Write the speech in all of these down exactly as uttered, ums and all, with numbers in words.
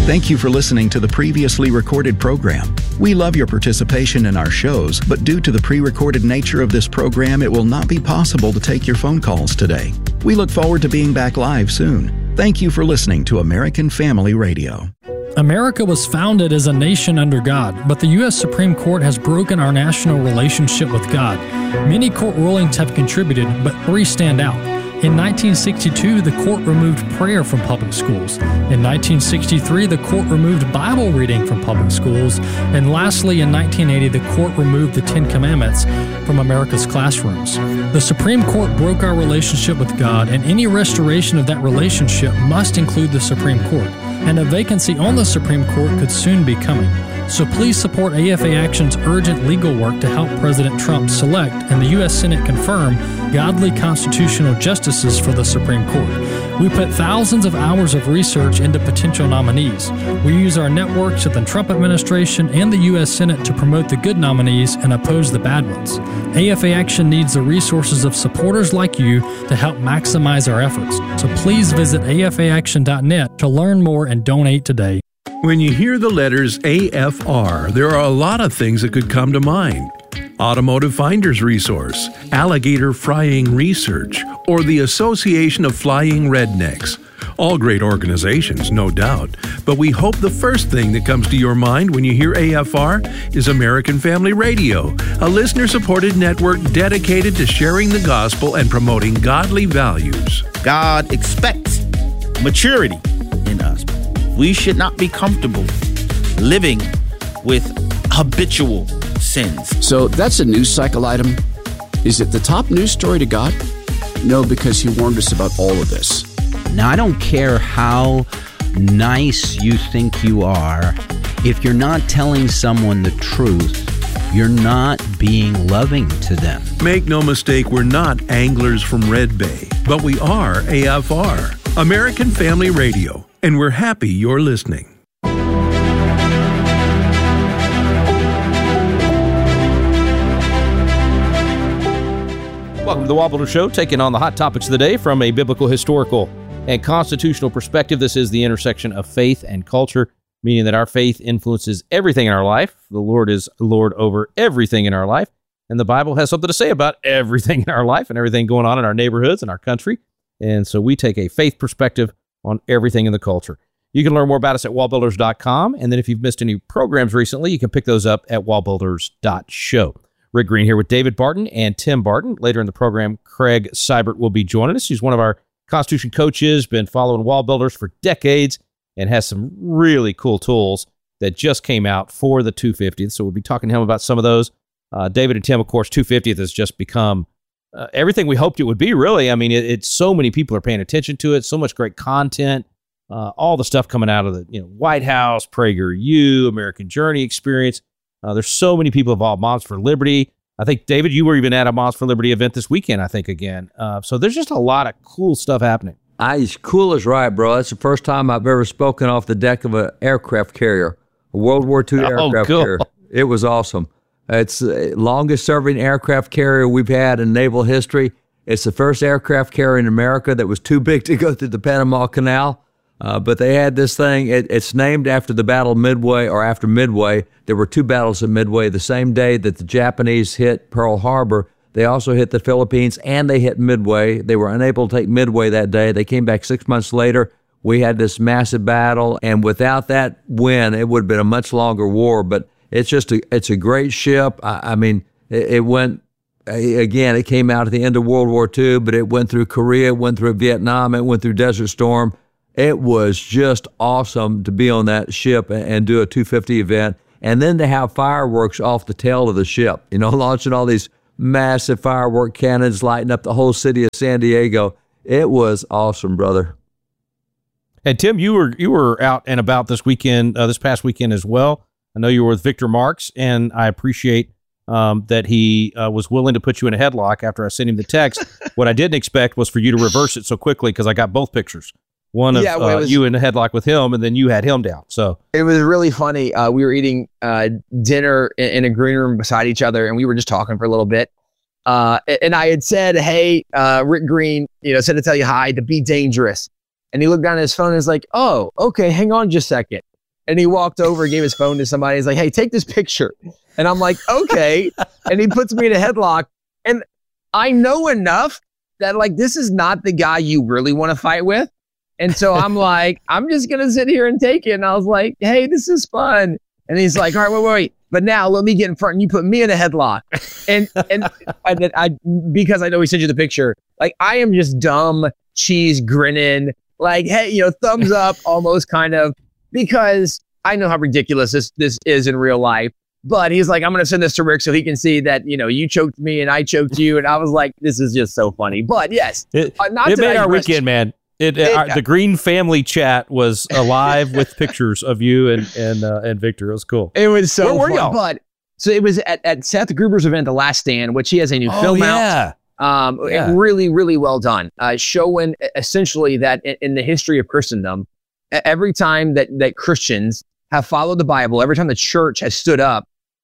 Thank you for listening to the previously recorded program. We love your participation in our shows, but due to the pre-recorded nature of this program, it will not be possible to take your phone calls today. We look forward to being back live soon. Thank you for listening to American Family Radio. America was founded as a nation under God, but the U S Supreme Court has broken our national relationship with God. Many court rulings have contributed, but three stand out. In nineteen sixty-two, the court removed prayer from public schools. In nineteen sixty-three, the court removed Bible reading from public schools. And lastly, in nineteen eighty, the court removed the Ten Commandments from America's classrooms. The Supreme Court broke our relationship with God, and any restoration of that relationship must include the Supreme Court. And a vacancy on the Supreme Court could soon be coming. So please support A F A Action's urgent legal work to help President Trump select and the U S Senate confirm godly constitutional justices for the Supreme Court. We put thousands of hours of research into potential nominees. We use our networks at the Trump administration and the U S Senate to promote the good nominees and oppose the bad ones. A F A Action needs the resources of supporters like you to help maximize our efforts. So please visit A F A action dot net to learn more and donate today. When you hear the letters A F R, there are a lot of things that could come to mind. Automotive Finder's Resource, Alligator Frying Research, or the Association of Flying Rednecks. All great organizations, no doubt, but we hope the first thing that comes to your mind when you hear A F R is American Family Radio, a listener-supported network dedicated to sharing the gospel and promoting godly values. God expects maturity in us. We should not be comfortable living with habitual sins. So that's a news cycle item. Is it the top news story to God? No, because he warned us about all of this. Now, I don't care how nice you think you are. If you're not telling someone the truth, you're not being loving to them. Make no mistake, we're not anglers from Red Bay, but we are A F R, American Family Radio, and we're happy you're listening. Welcome to the Wallbuilder Show, taking on the hot topics of the day from a biblical, historical, and constitutional perspective. This is the intersection of faith and culture, meaning that our faith influences everything in our life. The Lord is Lord over everything in our life, and the Bible has something to say about everything in our life and everything going on in our neighborhoods and our country. And so we take a faith perspective on everything in the culture. You can learn more about us at wall builders dot com, and then if you've missed any programs recently, you can pick those up at wall builders dot show. Rick Green here with David Barton and Tim Barton. Later in the program, Craig Seibert will be joining us. He's one of our Constitution coaches, been following Wall Builders for decades, and has some really cool tools that just came out for the two fiftieth. So we'll be talking to him about some of those. Uh, David and Tim, of course, two fiftieth has just become uh, everything we hoped it would be, really. I mean, it, it's so many people are paying attention to it, so much great content, uh, all the stuff coming out of the you know White House, PragerU, American Journey Experience. Uh, there's so many people involved. Moms for Liberty. I think, David, you were even at a Moms for Liberty event this weekend, I think, again. Uh, so there's just a lot of cool stuff happening. I, cool is right, bro. That's the first time I've ever spoken off the deck of an aircraft carrier, a World War Two aircraft oh, cool. carrier. It was awesome. It's the longest-serving aircraft carrier we've had in naval history. It's the first aircraft carrier in America that was too big to go through the Panama Canal. Uh, but they had this thing, it, it's named after the Battle of Midway, or after Midway. There were two battles at Midway. The same day that the Japanese hit Pearl Harbor, they also hit the Philippines, and they hit Midway. They were unable to take Midway that day. They came back six months later. We had this massive battle, and without that win, it would have been a much longer war. But it's just a, it's a great ship. I, I mean, it, it went, again, it came out at the end of World War Two, but it went through Korea, it went through Vietnam, it went through Desert Storm. It was just awesome to be on that ship and do a two fifty event, and then to have fireworks off the tail of the ship, you know, launching all these massive firework cannons, lighting up the whole city of San Diego. It was awesome, brother. And Tim, you were you were out and about this weekend, uh, this past weekend as well. I know you were with Victor Marks, and I appreciate um, that he uh, was willing to put you in a headlock after I sent him the text. What I didn't expect was for you to reverse it so quickly, because I got both pictures. One of yeah, well, uh, was, you in a headlock with him, and then you had him down. So it was really funny. Uh, we were eating uh, dinner in, in a green room beside each other, and we were just talking for a little bit. Uh, and I had said, "Hey, uh, Rick Green, you know, said to tell you hi, to be dangerous." And he looked down at his phone and was like, "Oh, okay, hang on just a second." And he walked over, gave his phone to somebody. He's like, hey, take this picture. And I'm like, okay. And he puts me in a headlock. And I know enough that like, this is not the guy you really want to fight with. And so I'm like, I'm just going to sit here and take it. And I was like, hey, this is fun. And he's like, all right, wait, wait, wait. But now let me get in front and you put me in a headlock. And and I, I because I know he sent you the picture, like I am just dumb, cheese grinning, like, hey, you know, thumbs up almost kind of, because I know how ridiculous this this is in real life. But he's like, I'm going to send this to Rick so he can see that, you know, you choked me and I choked you. And I was like, this is just so funny. But yes, it, uh, not it made our rest- weekend, man. It, it our, the Green family chat was alive with pictures of you and and uh, and Victor. It was cool. It was so Where were fun. y'all? But so it was at, at Seth Gruber's event, The Last Stand, which he has a new Oh, film yeah. out. Um, Yeah. Really, really well done. Uh, showing essentially that in, in the history of Christendom, e- every time that that Christians have followed the Bible, every time the church has stood up,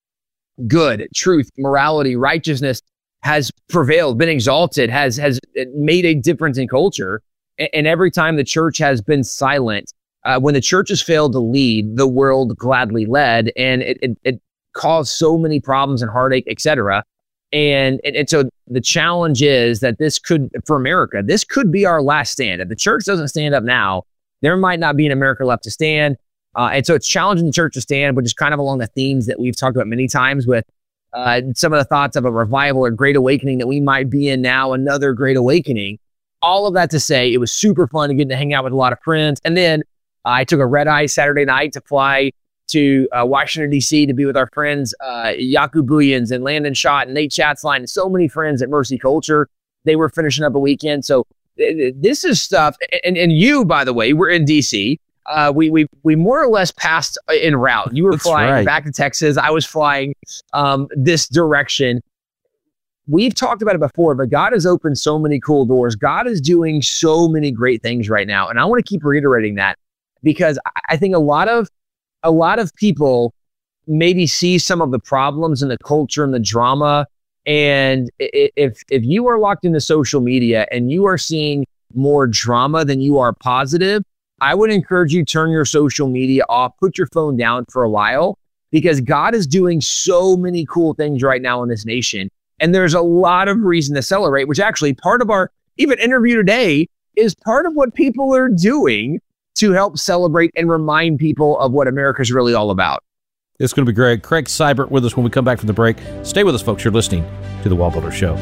good, truth, morality, righteousness has prevailed, been exalted, has has made a difference in culture. And every time the church has been silent, uh, when the church has failed to lead, the world gladly led, and it, it, it caused so many problems and heartache, et cetera. And, and and so the challenge is that this could, for America, this could be our last stand. If the church doesn't stand up now, there might not be an America left to stand. Uh, and so it's challenging the church to stand, which is kind of along the themes that we've talked about many times with uh, some of the thoughts of a revival or great awakening that we might be in now, another great awakening. All of that to say, it was super fun to get to hang out with a lot of friends. And then uh, I took a red eye Saturday night to fly to uh, Washington, D C to be with our friends, uh, Yaku Buyans and Landon Schott and Nate Schatzline and so many friends at Mercy Culture. They were finishing up a weekend. So th- this is stuff. And, and you, by the way, we're in D C. Uh, we, we, we more or less passed en route. You were That's flying right. back to Texas. I was flying um, this direction. We've talked about it before, but God has opened so many cool doors. God is doing so many great things right now. And I want to keep reiterating that because I think a lot of a lot of people maybe see some of the problems in the culture and the drama. And if if you are locked into social media and you are seeing more drama than you are positive, I would encourage you to turn your social media off, put your phone down for a while, because God is doing so many cool things right now in this nation. And there's a lot of reason to celebrate, which actually part of our even interview today is part of what people are doing to help celebrate and remind people of what America's really all about. It's going to be great. Craig Seibert with us when we come back from the break. Stay with us, folks. You're listening to The Wall Builder Show.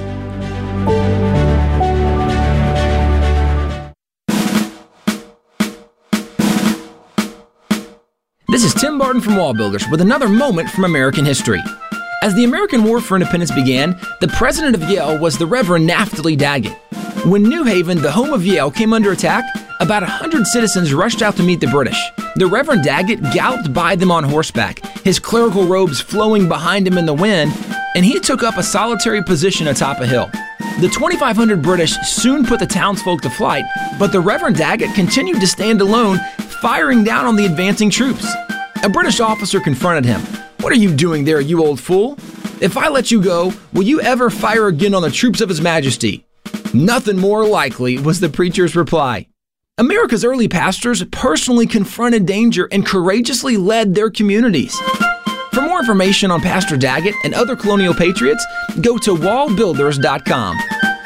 This is Tim Barton from Wall Builders with another moment from American history. As the American War for Independence began, the president of Yale was the Reverend Naftali Daggett. When New Haven, the home of Yale, came under attack, about one hundred citizens rushed out to meet the British. The Reverend Daggett galloped by them on horseback, his clerical robes flowing behind him in the wind, and he took up a solitary position atop a hill. The twenty-five hundred British soon put the townsfolk to flight, but the Reverend Daggett continued to stand alone, firing down on the advancing troops. A British officer confronted him. "What are you doing there, you old fool? If I let you go, will you ever fire again on the troops of His Majesty?" "Nothing more likely," was the preacher's reply. America's early pastors personally confronted danger and courageously led their communities. For more information on Pastor Daggett and other colonial patriots, go to wall builders dot com.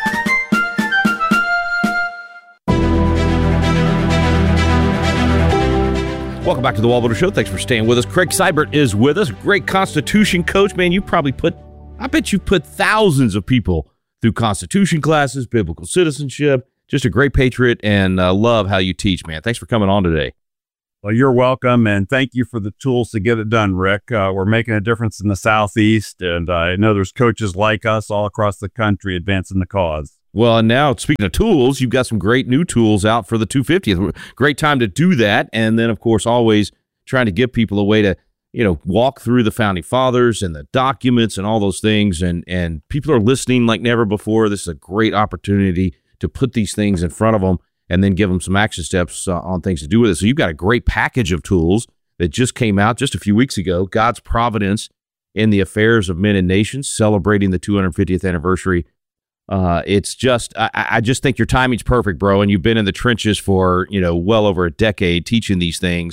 Welcome back to the Wall Builder Show. Thanks for staying with us. Craig Seibert is with us. Great Constitution coach, man. You probably put, I bet you put thousands of people through Constitution classes, biblical citizenship. Just a great patriot, and uh, love how you teach, man. Thanks for coming on today. Well, you're welcome, and thank you for the tools to get it done, Rick. Uh, we're making a difference in the Southeast, and I know there's coaches like us all across the country advancing the cause. Well, and now, speaking of tools, you've got some great new tools out for the two fiftieth. Great time to do that. And then, of course, always trying to give people a way to, you know, walk through the Founding Fathers and the documents and all those things. And, and people are listening like never before. This is a great opportunity to put these things in front of them and then give them some action steps uh, on things to do with it. So you've got a great package of tools that just came out just a few weeks ago. God's Providence in the Affairs of Men and Nations, celebrating the two hundred fiftieth anniversary. Uh, it's just, I, I just think your timing's perfect, bro. And you've been in the trenches for, you know, well over a decade teaching these things.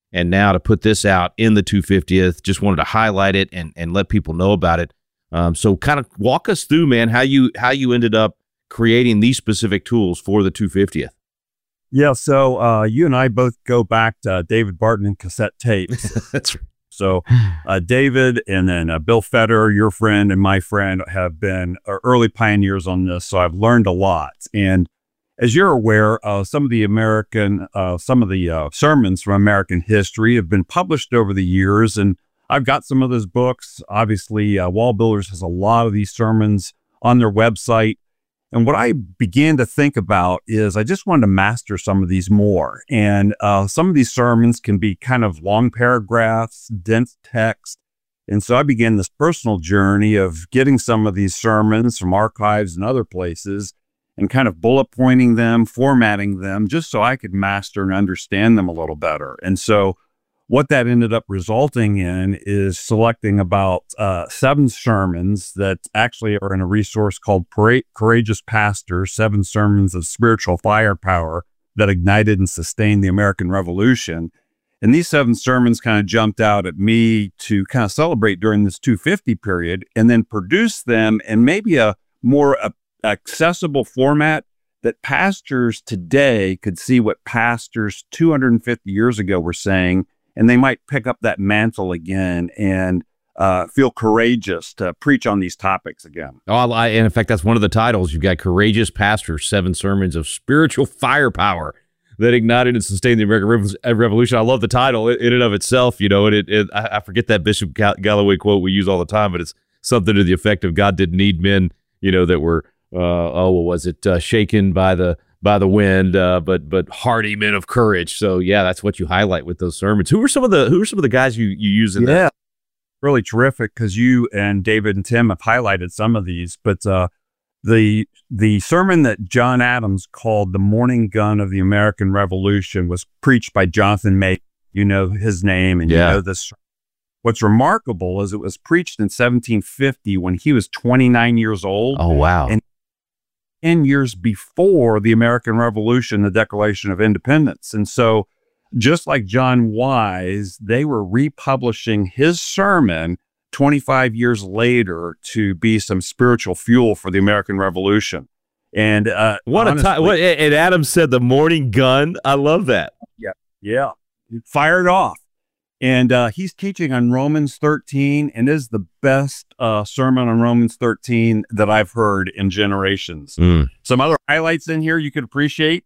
and now to put this out in the two fiftieth, just wanted to highlight it and, and let people know about it. Um, so kind of walk us through, man, how you how you ended up creating these specific tools for the two fiftieth. Yeah, so uh, you and I both go back to uh, David Barton and cassette tapes. That's right. So uh, David and then uh, Bill Fetter, your friend and my friend, have been uh, early pioneers on this. So I've learned a lot. And as you're aware, uh, some of the American, uh, some of the uh, sermons from American history have been published over the years. And I've got some of those books. Obviously, uh, Wall Builders has a lot of these sermons on their website. And what I began to think about is I just wanted to master some of these more. And uh, some of these sermons can be kind of long paragraphs, dense text. And so I began this personal journey of getting some of these sermons from archives and other places and kind of bullet pointing them, formatting them, just so I could master and understand them a little better. And so what that ended up resulting in is selecting about uh, seven sermons that actually are in a resource called Courageous Pastors, Seven Sermons of Spiritual Firepower that Ignited and Sustained the American Revolution. And these seven sermons kind of jumped out at me to kind of celebrate during this two fifty period and then produce them in maybe a more uh, accessible format that pastors today could see what pastors two hundred fifty years ago were saying. And they might pick up that mantle again and uh, feel courageous to preach on these topics again. Oh, I, and in fact, that's one of the titles. You've got Courageous Pastors, Seven Sermons of Spiritual Firepower that Ignited and Sustained the American Revolution. I love the title in and of itself, you know, and it, it I forget that Bishop Galloway quote we use all the time, but it's something to the effect of God didn't need men, you know, that were, uh, oh, what was it, uh, shaken by the by the wind, uh, but but hardy men of courage. So yeah, that's what you highlight with those sermons. Who are some of the who are some of the guys you you use in yeah. that? Really terrific, because you and David and Tim have highlighted some of these. But uh, the the sermon that John Adams called "The Morning Gun of the American Revolution" was preached by Jonathan May. You know his name, and yeah. you know this. What's remarkable is it was preached in seventeen fifty when he was twenty-nine years old. Oh wow! And ten years before the American Revolution, the Declaration of Independence. And so just like John Wise, they were republishing his sermon twenty-five years later to be some spiritual fuel for the American Revolution. And uh, what honestly, a time! What, and Adams said the morning gun. I love that. Yeah, yeah, fired off. And uh, he's teaching on Romans thirteen, and is the best uh, sermon on Romans thirteen that I've heard in generations. Mm. Some other highlights in here you could appreciate.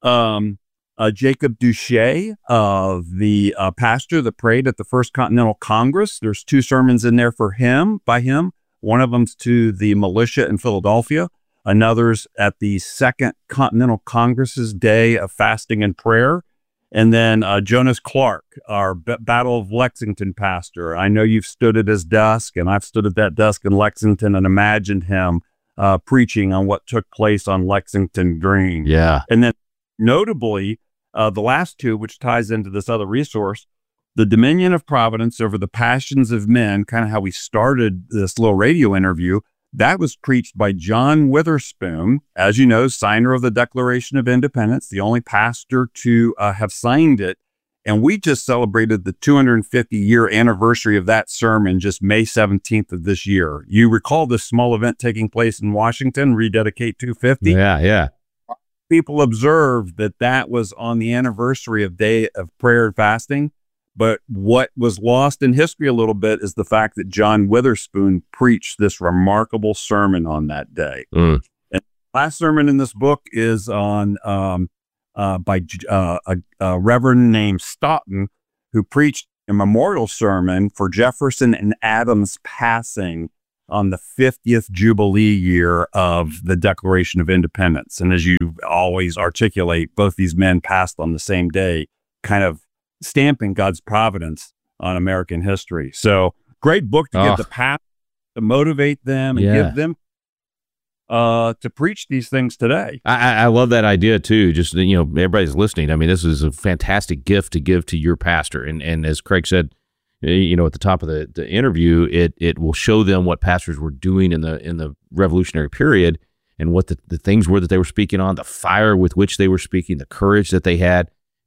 Um, uh, Jacob Duché, uh, the uh, pastor that prayed at the First Continental Congress. There's two sermons in there for him, by him. One of them's to the militia in Philadelphia. Another's at the Second Continental Congress's day of fasting and prayer. And then uh, Jonas Clark, our B- Battle of Lexington pastor. I know you've stood at his desk, and I've stood at that desk in Lexington and imagined him uh, preaching on what took place on Lexington Green. Yeah. And then notably, uh, the last two, which ties into this other resource, The Dominion of Providence Over the Passions of Men, kind of how we started this little radio interview. That was preached by John Witherspoon, as you know, signer of the Declaration of Independence, the only pastor to uh, have signed it. And we just celebrated the two hundred fifty year anniversary of that sermon, just May seventeenth of this year. You recall this small event taking place in Washington, Rededicate two fifty? Yeah, yeah. People observed that that was on the anniversary of Day of Prayer and Fasting. But what was lost in history a little bit is the fact that John Witherspoon preached this remarkable sermon on that day. Mm. And the last sermon in this book is on um, uh, by uh, a, a reverend named Stoughton, who preached a memorial sermon for Jefferson and Adams' passing on the fiftieth Jubilee year of the Declaration of Independence. And as you always articulate, both these men passed on the same day, kind of stamping God's providence on American history. So great book to oh. get the path, to motivate them and yeah. give them uh, to preach these things today. I, I love that idea too. Just, you know, everybody's listening. I mean, this is a fantastic gift to give to your pastor. And and as Craig said, you know, at the top of the, the interview, it it will show them what pastors were doing in the in the revolutionary period and what the, the things were that they were speaking on, the fire with which they were speaking, the courage that they had.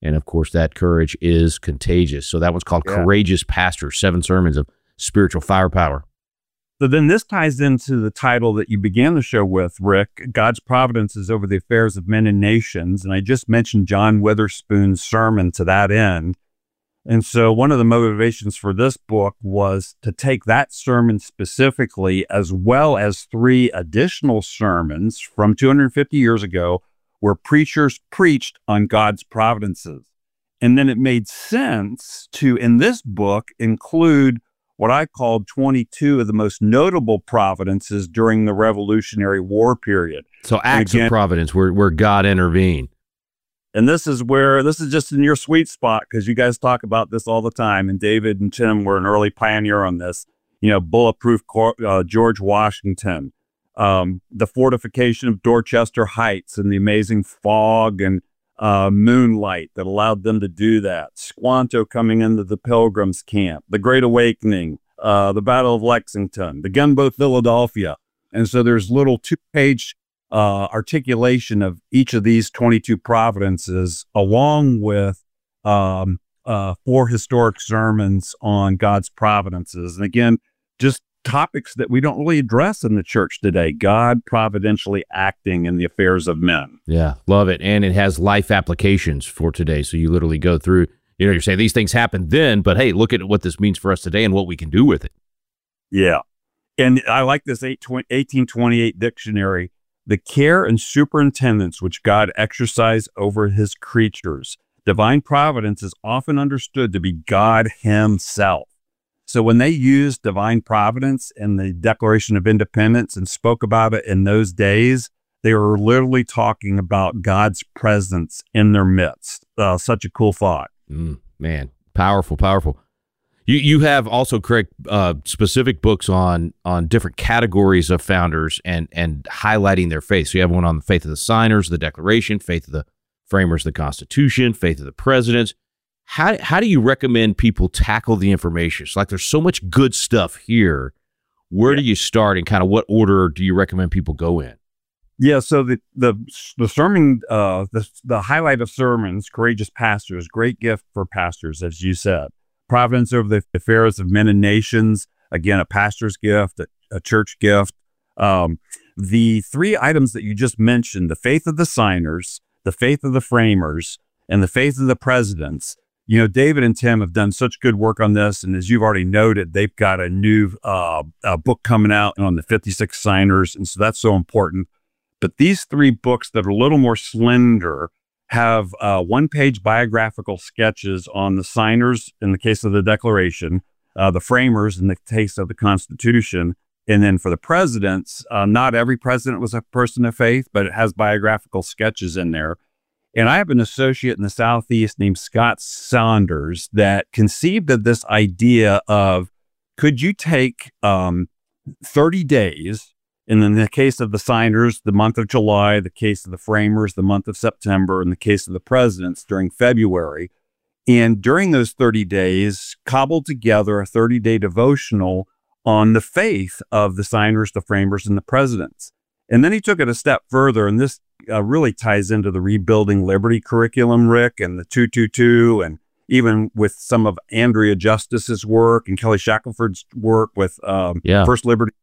And of course, that courage is contagious. So that one's called Yeah. Courageous Pastor, Seven Sermons of Spiritual Firepower. So then this ties into the title that you began the show with, Rick. God's providence is over the affairs of men and nations. And I just mentioned John Witherspoon's sermon to that end. And so one of the motivations for this book was to take that sermon specifically, as well as three additional sermons from two hundred fifty years ago, where preachers preached on God's providences. And then it made sense to, in this book, include what I called twenty-two of the most notable providences during the Revolutionary War period. So acts again, of providence where, where God intervened. And this is where, this is just in your sweet spot, because you guys talk about this all the time. And David and Tim were an early pioneer on this. You know, bulletproof uh, George Washington, um, the fortification of Dorchester Heights and the amazing fog and uh, moonlight that allowed them to do that. Squanto coming into the Pilgrims camp, the Great Awakening, uh, the Battle of Lexington, the gunboat Philadelphia. And so there's little two-page Uh, articulation of each of these twenty-two providences, along with um, uh, four historic sermons on God's providences. And again, just topics that we don't really address in the church today. God providentially acting in the affairs of men. Yeah, love it. And it has life applications for today. So you literally go through, you know, you're saying these things happened then, but hey, look at what this means for us today and what we can do with it. Yeah. And I like this eighteen twenty-eight dictionary. The care and superintendence which God exercised over his creatures. Divine providence is often understood to be God himself. So when they used divine providence in the Declaration of Independence and spoke about it in those days, they were literally talking about God's presence in their midst. Uh, such a cool thought. Mm, man, powerful, powerful. You you have also, Craig, uh, specific books on on different categories of founders and and highlighting their faith. So you have one on the faith of the signers, the Declaration, faith of the framers of the Constitution, faith of the presidents. How how do you recommend people tackle the information? It's like there's so much good stuff here. Where do you start, and kind of what order do you recommend people go in? Yeah, so the the the sermon, uh, the the highlight of sermons, Courageous Pastors, great gift for pastors, as you said. Providence over the affairs of men and nations, again, a pastor's gift, a, a church gift. Um, the three items that you just mentioned, the faith of the signers, the faith of the framers, and the faith of the presidents. You know, David and Tim have done such good work on this. And as you've already noted, they've got a new uh, a book coming out on the fifty-six signers. And so that's so important. But these three books that are a little more slender have uh, one-page biographical sketches on the signers in the case of the Declaration, uh, the framers in the case of the Constitution, and then for the presidents, uh, not every president was a person of faith, but it has biographical sketches in there. And I have an associate in the Southeast named Scott Saunders that conceived of this idea of, could you take um, thirty days, and in the case of the signers, the month of July, the case of the framers, the month of September, and the case of the presidents during February. And during those thirty days, cobbled together a thirty-day devotional on the faith of the signers, the framers, and the presidents. And then he took it a step further, and this uh, really ties into the Rebuilding Liberty curriculum, Rick, and the two two two, and even with some of Andrea Justice's work and Kelly Shackelford's work with um, yeah. First Liberty.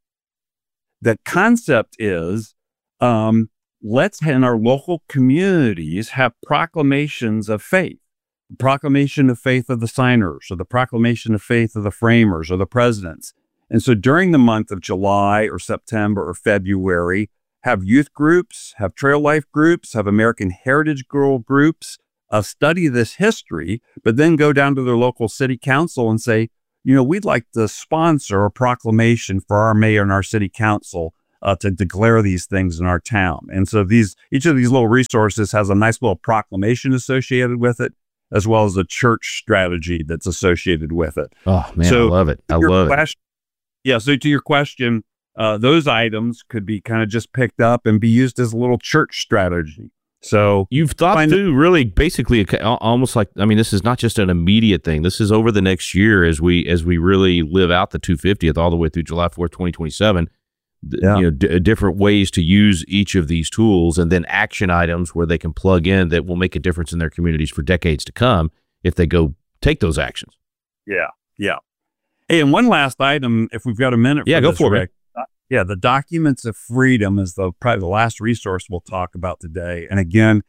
That concept is, um, let's in our local communities have proclamations of faith, the proclamation of faith of the signers, or the proclamation of faith of the framers or the presidents. And so during the month of July or September or February, have youth groups, have trail life groups, have American Heritage Girl groups, uh, study this history, but then go down to their local city council and say, you know, we'd like to sponsor a proclamation for our mayor and our city council uh, to declare these things in our town. And so these, each of these little resources has a nice little proclamation associated with it, as well as a church strategy that's associated with it. Oh, man, so I love it. I love question, it. Yeah, so to your question, uh, those items could be kind of just picked up and be used as a little church strategy. So you've thought through really basically almost like, I mean, this is not just an immediate thing. This is over the next year as we as we really live out the two hundred fiftieth all the way through July fourth, twenty twenty-seven. th- Yeah. you know, d- different ways to use each of these tools, and then action items where they can plug in that will make a difference in their communities for decades to come if they go take those actions. Yeah, yeah. Hey, and one last item, if we've got a minute. Yeah, for go this, for it, Rick. Uh, yeah, the Documents of Freedom is the probably the last resource we'll talk about today. And again,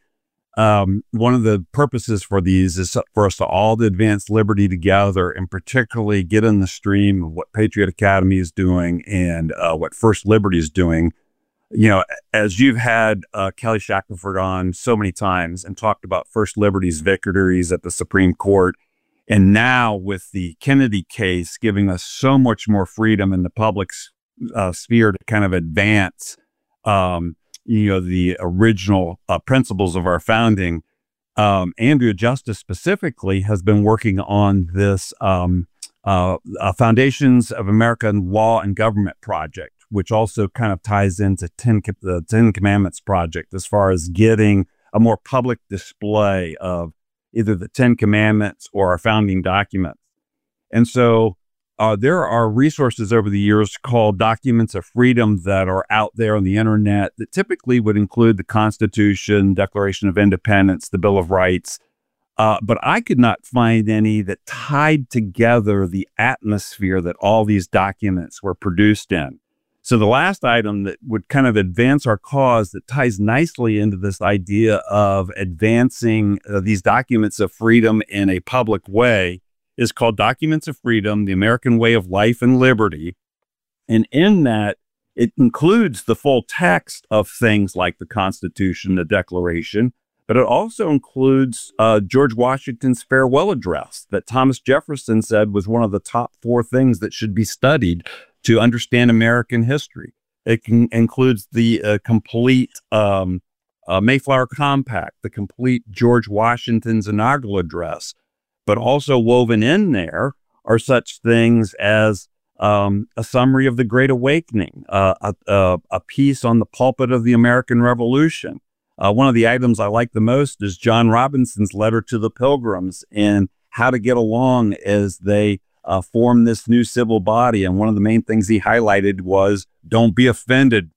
um, one of the purposes for these is for us to all to advance liberty together, and particularly get in the stream of what Patriot Academy is doing and uh, what First Liberty is doing. You know, as you've had uh, Kelly Shackelford on so many times and talked about First Liberty's victories at the Supreme Court, and now with the Kennedy case giving us so much more freedom in the public uh, sphere to kind of advance, um, you know, the original uh, principles of our founding. Um, Andrea Justice specifically has been working on this um, uh, uh, Foundations of American Law and Government project, which also kind of ties into ten, the Ten Commandments project as far as getting a more public display of either the Ten Commandments or our founding documents. And so uh, there are resources over the years called Documents of Freedom that are out there on the internet that typically would include the Constitution, Declaration of Independence, the Bill of Rights. Uh, but I could not find any that tied together the atmosphere that all these documents were produced in. So the last item that would kind of advance our cause that ties nicely into this idea of advancing uh, these documents of freedom in a public way is called Documents of Freedom, the American Way of Life and Liberty. And in that, it includes the full text of things like the Constitution, the Declaration, but it also includes uh, George Washington's farewell address that Thomas Jefferson said was one of the top four things that should be studied to understand American history. It can, includes the uh, complete um, uh, Mayflower Compact, the complete George Washington's inaugural address, but also woven in there are such things as um, a summary of the Great Awakening, uh, a, a, a piece on the pulpit of the American Revolution. Uh, one of the items I like the most is John Robinson's letter to the Pilgrims and how to get along as they Uh, form this new civil body. And one of the main things he highlighted was don't be offended.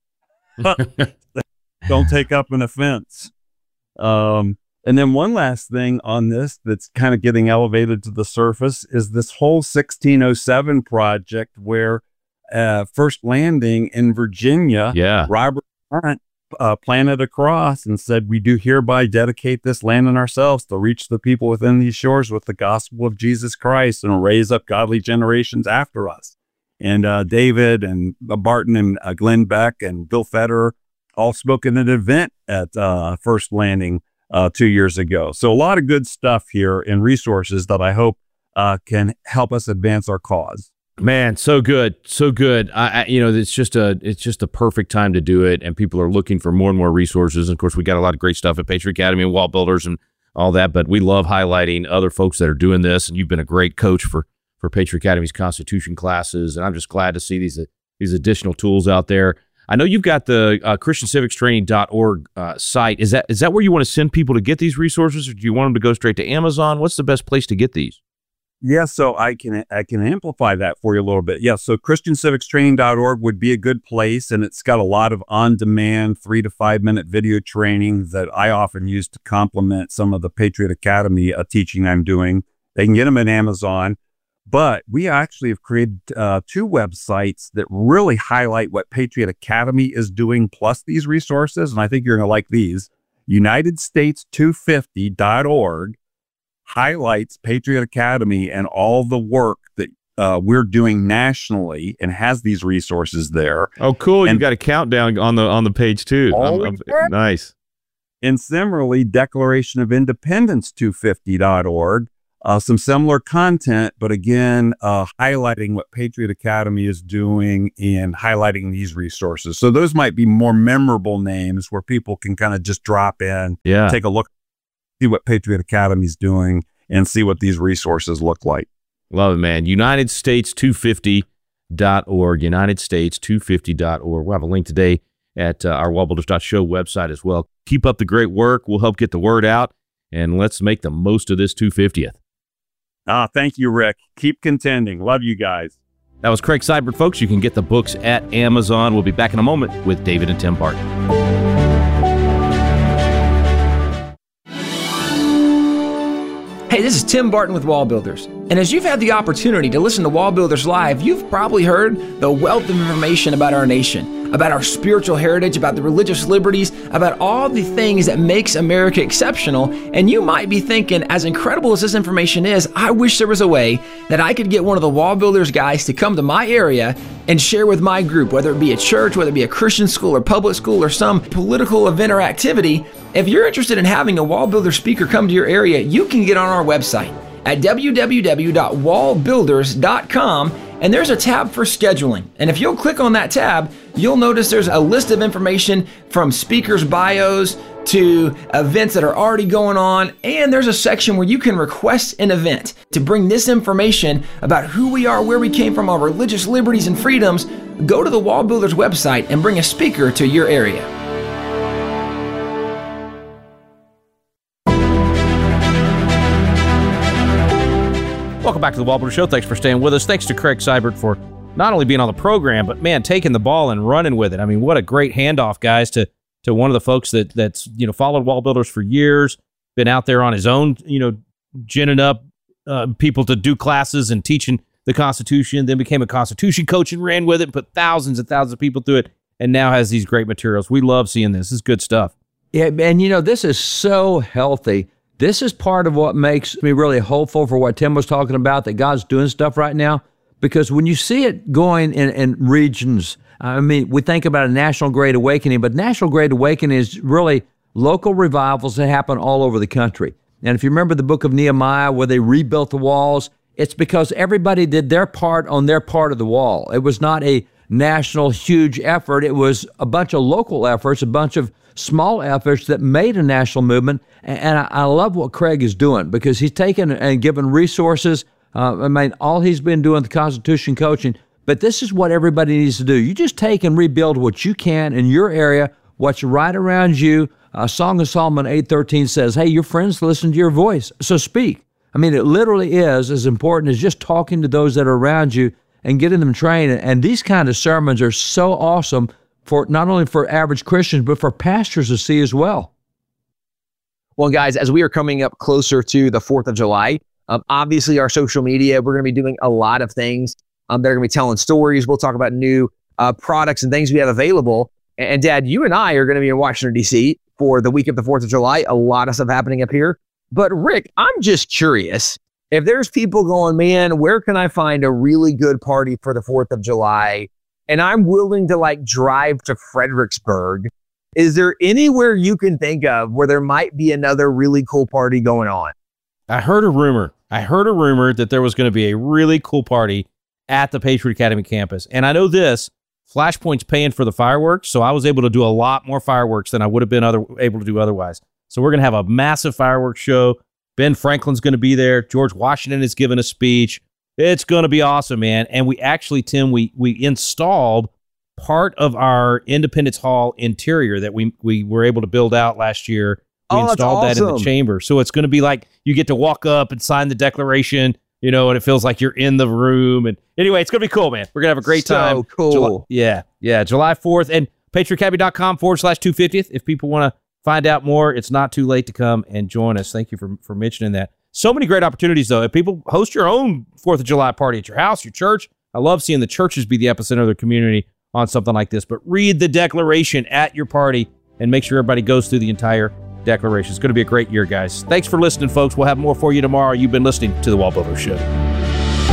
Don't take up an offense. Um, and then one last thing on this that's kind of getting elevated to the surface is this whole sixteen oh seven project where uh, First Landing in Virginia, Yeah. Robert Hunt uh, planted a cross and said, we do hereby dedicate this land and ourselves to reach the people within these shores with the gospel of Jesus Christ and raise up godly generations after us. And uh, David and uh, Barton and uh, Glenn Beck and Bill Federer all spoke at an event at uh, First Landing uh, two years ago. So a lot of good stuff here and resources that I hope uh, can help us advance our cause. Man, so good, so good. I, I, you know, it's just a, it's just a perfect time to do it, and people are looking for more and more resources. And of course, we got a lot of great stuff at Patriot Academy and Wall Builders and all that. But we love highlighting other folks that are doing this, and you've been a great coach for for Patriot Academy's Constitution classes. And I'm just glad to see these uh, these additional tools out there. I know you've got the uh, Christian Civics Training dot org uh, site. Is that is that where you want to send people to get these resources, or do you want them to go straight to Amazon? What's the best place to get these? Yeah, so I can I can amplify that for you a little bit. Yeah, so Christian Civics Training dot org would be a good place, and it's got a lot of on-demand three to five minute video training that I often use to complement some of the Patriot Academy uh, teaching I'm doing. They can get them at Amazon, but we actually have created uh, two websites that really highlight what Patriot Academy is doing, plus these resources, and I think you're going to like these. United States two fifty dot org highlights Patriot Academy and all the work that uh, we're doing nationally, and has these resources there. Oh, cool! And You've got a countdown on the on the page too. I'm, I'm, nice. And similarly, Declaration of Independence two fifty dot org, uh, some similar content, but again, uh, highlighting what Patriot Academy is doing and highlighting these resources. So those might be more memorable names where people can kind of just drop in, yeah, take a look, see what Patriot Academy is doing, and see what these resources look like. Love it, man. United States two fifty dot org, United States two fifty dot org. We'll have a link today at uh, our wall builders dot show website as well. Keep up the great work. We'll help get the word out, and let's make the most of this two fiftieth. Ah, thank you, Rick. Keep contending. Love you guys. That was Craig Seibert, folks. You can get the books at Amazon. We'll be back in a moment with David and Tim Barton. Hey, this is Tim Barton with Wall Builders. And as you've had the opportunity to listen to Wall Builders Live, you've probably heard the wealth of information about our nation, about our spiritual heritage, about the religious liberties, about all the things that makes America exceptional. And you might be thinking, as incredible as this information is, I wish there was a way that I could get one of the Wall Builders guys to come to my area and share with my group, whether it be a church, whether it be a Christian school or public school or some political event or activity. If you're interested in having a Wall Builder speaker come to your area, you can get on our website at w w w dot wall builders dot com, and there's a tab for scheduling. And if you'll click on that tab, you'll notice there's a list of information from speakers' bios to events that are already going on, and there's a section where you can request an event to bring this information about who we are, where we came from, our religious liberties and freedoms. Go to the Wall Builders website and bring a speaker to your area. Welcome back to the Wall Builder Show. Thanks for staying with us. Thanks to Craig Seibert for not only being on the program, but man, taking the ball and running with it. I mean, what a great handoff, guys, to to one of the folks that that's you know followed Wall Builders for years, been out there on his own, you know, ginning up uh, people to do classes and teaching the Constitution. Then became a Constitution coach and ran with it, put thousands and thousands of people through it, and now has these great materials. We love seeing this. This is good stuff. Yeah, and you know, this is so healthy. This is part of what makes me really hopeful for what Tim was talking about, that God's doing stuff right now. Because when you see it going in, in regions, I mean, we think about a national Great Awakening, but national Great Awakening is really local revivals that happen all over the country. And if you remember the book of Nehemiah where they rebuilt the walls, it's because everybody did their part on their part of the wall. It was not a national huge effort. It was a bunch of local efforts, a bunch of small efforts that made a national movement. And I, I love what Craig is doing because he's taken and given resources. Uh, I mean, all he's been doing the Constitution coaching, but this is what everybody needs to do. You just take and rebuild what you can in your area, what's right around you. Uh, Song of Solomon eight thirteen says, hey, your friends listen to your voice, so speak. I mean, it literally is as important as just talking to those that are around you and getting them trained. And these kind of sermons are so awesome for not only for average Christians, but for pastors to see as well. Well, guys, as we are coming up closer to the fourth of July, um, obviously our social media, we're going to be doing a lot of things. Um, they're going to be telling stories. We'll talk about new uh, products and things we have available. And, and Dad, you and I are going to be in Washington, D C for the week of the fourth of July. A lot of stuff happening up here. But Rick, I'm just curious, if there's people going, man, where can I find a really good party for the fourth of July? And I'm willing to like drive to Fredericksburg. Is there anywhere you can think of where there might be another really cool party going on? I heard a rumor. I heard a rumor that there was going to be a really cool party at the Patriot Academy campus. And I know this, Flashpoint's paying for the fireworks, so I was able to do a lot more fireworks than I would have been other, able to do otherwise. So we're going to have a massive fireworks show. Ben Franklin's going to be there. George Washington is giving a speech. It's going to be awesome, man. And we actually, Tim, we we installed part of our Independence Hall interior that we we were able to build out last year. We oh, installed that's awesome. that in the chamber. So it's going to be like you get to walk up and sign the Declaration, you know, and it feels like you're in the room. And anyway, it's going to be cool, man. We're going to have a great so time. So cool. July, yeah, yeah. July fourth and patriotacademy.com forward slash 250th. If people want to find out more, it's not too late to come and join us. Thank you for, for mentioning that. So many great opportunities, though. If people host your own fourth of July party at your house, your church, I love seeing the churches be the epicenter of their community on something like this. But read the Declaration at your party and make sure everybody goes through the entire Declaration. It's going to be a great year, guys. Thanks for listening, folks. We'll have more for you tomorrow. You've been listening to The Wall Builder Show.